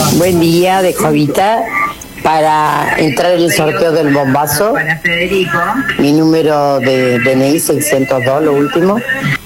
Buen día, de Jovita. Para entrar en el sorteo del bombazo, mi número de DNI 602, lo último.